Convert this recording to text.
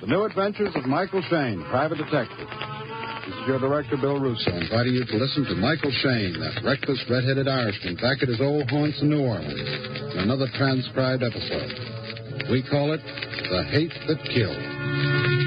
New Adventures of Michael Shayne, Private Detective. This is your director, Bill Russo, inviting you to listen to Michael Shayne, that reckless, red-headed Irishman, back at his old haunts in New Orleans, in another transcribed episode. We call it The Hate That Killed.